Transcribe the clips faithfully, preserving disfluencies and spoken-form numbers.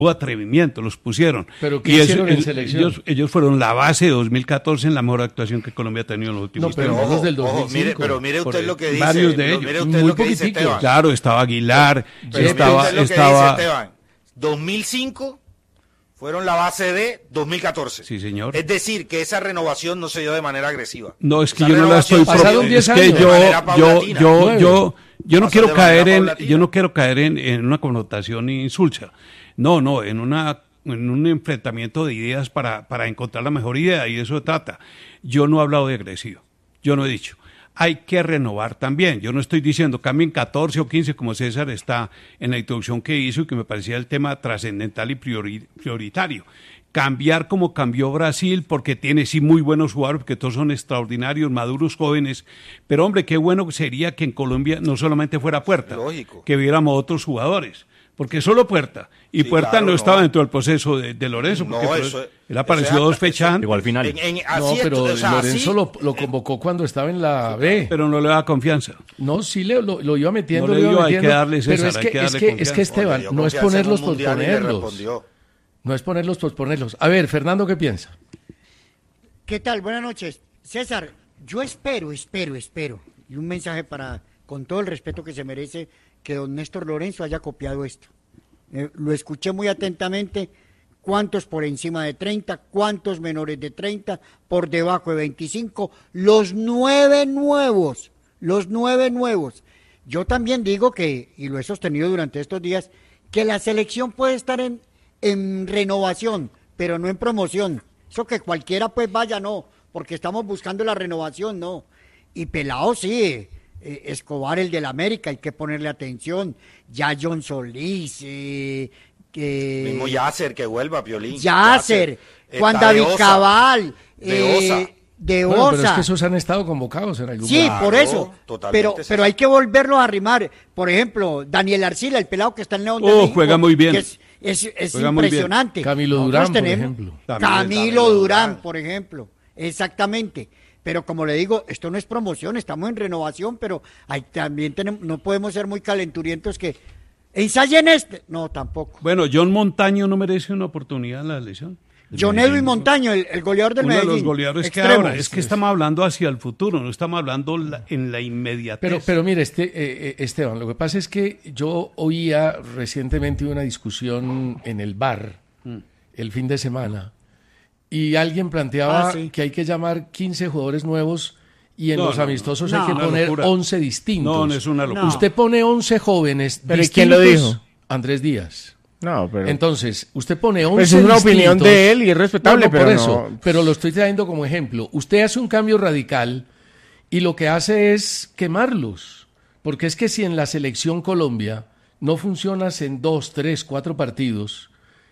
atrevimiento, los pusieron. ¿Pero qué y hicieron eso, en selección? Ellos, ellos fueron la base de dos mil catorce en la mejor actuación que Colombia ha tenido en los últimos no, pero años. no los del dos mil cinco. Ojo, mire, pero mire usted Por lo que dice. varios de lo, ellos. Mire usted Muy lo que dice poquiticos. Esteban. Claro, estaba Aguilar, Pero estaba... mire usted lo que estaba dice Esteban. dos mil cinco fueron la base de dos mil catorce. Sí, señor. Es decir, que esa renovación no se dio de manera agresiva. No, es que Esa yo no la estoy... renovación Pasaron pro- diez es que años. yo, De manera yo, paulatina. yo, Nueve. yo, yo no Pasó quiero de manera caer en, paulatina. yo no quiero caer en, en una connotación insulsa. No, no, en una en un enfrentamiento de ideas para, para encontrar la mejor idea, y de eso se trata. Yo no he hablado de agresivo, yo no he dicho. Hay que renovar también. Yo no estoy diciendo cambien catorce o quince como César está en la introducción que hizo y que me parecía el tema trascendental y priori, prioritario. Cambiar como cambió Brasil, porque tiene sí muy buenos jugadores, porque todos son extraordinarios, maduros, jóvenes. Pero hombre, qué bueno sería que en Colombia no solamente fuera Puerta, Lógico. que viéramos otros jugadores. Porque solo Puerta. Y Sí, Puerta claro, no no. estaba dentro del proceso de, de Lorenzo, porque No, pues, eso- él apareció eso- dos fechas antes, Llegó al final. En- en- No, así es, pero o sea, Lorenzo así- lo, lo convocó cuando estaba en la B. pero no le da confianza. No, sí le, lo, lo iba metiendo, No le lo iba digo, hay metiendo. que darle, César, pero es hay que, que es darle que, es confianza. que Esteban, Oye, yo no es confianza en un ponerlos por mundial y le ponerlos. respondió. No es ponerlos por ponerlos. A ver, Fernando, ¿qué piensa? ¿Qué tal? Buenas noches. César, yo espero, espero, espero, y un mensaje para, con todo el respeto que se merece, que don Néstor Lorenzo haya copiado esto. Eh, lo escuché muy atentamente, cuántos por encima de treinta, cuántos menores de treinta, por debajo de veinticinco, los nueve nuevos, los nueve nuevos. Yo también digo que, y lo he sostenido durante estos días, que la selección puede estar en, en renovación, pero no en promoción. Eso que cualquiera pues vaya, no, porque estamos buscando la renovación, no. Y Pelao sí, eh, eh, Escobar, el del América, hay que ponerle atención. Ya John Solís, eh, que... Mismo Yasser, que vuelva, Piolín. Yasser, Eh, Juan está de David Osa. Cabal, De Osa. eh, de Bueno, pero es Osa. que esos han estado convocados en algún Sí, momento. por Claro, eso. totalmente, Pero, César. pero hay que volverlos a arrimar. Por ejemplo, Daniel Arcila, el pelado que está en León de Oh, México, juega muy bien. que Es, es, es Juega muy bien. impresionante. Camilo Nosotros Durán, por tenemos- ejemplo. También, Camilo Camilo Durán, Durán. por ejemplo. Exactamente. Pero como le digo, esto no es promoción, estamos en renovación, pero hay, también tenemos, no podemos ser muy calenturientos que ensayen este. No, tampoco. Bueno, John Montaño no merece una oportunidad en la elección. John Edwin Montaño, el, el goleador del Uno de Medellín. los goleadores que extremo. ahora, es que estamos hablando hacia el futuro, no estamos hablando la- en la inmediatez. Pero, pero mire, este, eh, eh, Esteban, lo que pasa es que yo oía recientemente una discusión en el bar el fin de semana y alguien planteaba Ah, sí. que hay que llamar quince jugadores nuevos y en No, los no, amistosos no. hay que Una poner locura. once distintos. No, no es una locura. No. Usted pone once jóvenes ¿Pero y distintos. quién lo dijo? Andrés Díaz. No, pero... Entonces, usted pone once Pues es una opinión distintos. de él y es respetable, No, no, por pero eso, no- pero lo estoy trayendo como ejemplo. Usted hace un cambio radical y lo que hace es quemarlos. Porque es que si en la selección Colombia no funcionas en dos, tres, cuatro partidos,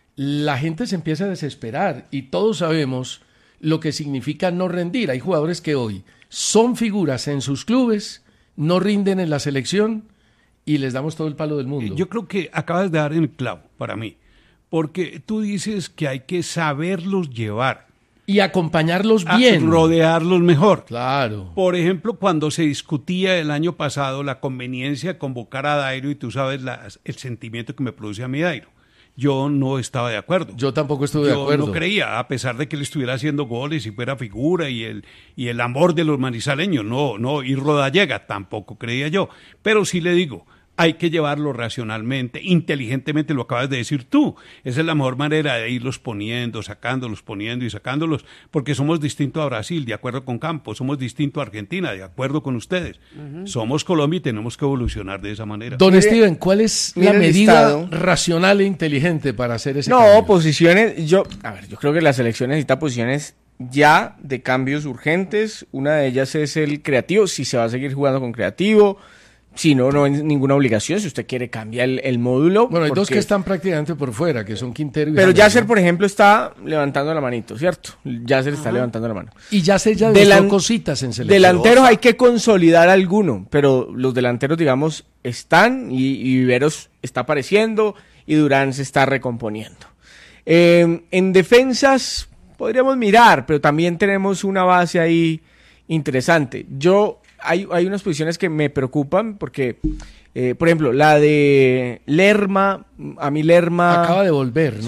la gente se empieza a desesperar y todos sabemos lo que significa no rendir. Hay jugadores que hoy son figuras en sus clubes, no rinden en la selección y les damos todo el palo del mundo. Yo creo que acabas de dar en el clavo para mí, porque tú dices que hay que saberlos llevar, Y acompañarlos a bien. rodearlos mejor. Claro. Por ejemplo, cuando se discutía el año pasado la conveniencia de convocar a Dairo, y tú sabes la- el sentimiento que me produce a mí Dairo, yo no estaba de acuerdo. Yo tampoco estuve de Yo acuerdo. no creía, a pesar de que él estuviera haciendo goles y fuera figura y el, y el amor de los manizaleños, no, no, y Rodallega tampoco creía yo. Pero sí le digo, hay que llevarlo racionalmente, inteligentemente, lo acabas de decir tú. Esa es la mejor manera de irlos poniendo, sacándolos, poniendo y sacándolos, porque somos distintos a Brasil, de acuerdo con Campos, somos distintos a Argentina, de acuerdo con ustedes. Somos Colombia y tenemos que evolucionar de esa manera. Don Mire- Steven, ¿cuál es mire la el medida listado. racional e inteligente para hacer ese No, cambio? posiciones, yo, a ver, yo creo que la selección necesita posiciones ya de cambios urgentes. Una de ellas es el creativo, si se va a seguir jugando con creativo, si no, no hay ninguna obligación, si usted quiere cambiar el, el módulo. Bueno, hay dos porque- que están prácticamente por fuera, que son Quintero y Pero James, Yasser, ¿no? por ejemplo, está levantando la manito, ¿cierto? Yasser está levantando la mano. Y Yasser ya Delan- demostró cositas en selección. Delanteros hay que consolidar alguno, pero los delanteros, digamos, están y, y Viveros está apareciendo y Durán se está recomponiendo. Eh, en defensas podríamos mirar, pero también tenemos una base ahí interesante. Yo hay, hay unas posiciones que me preocupan porque Eh, por ejemplo, la de Lerma, a mí Lerma... Acaba de volver, ¿no?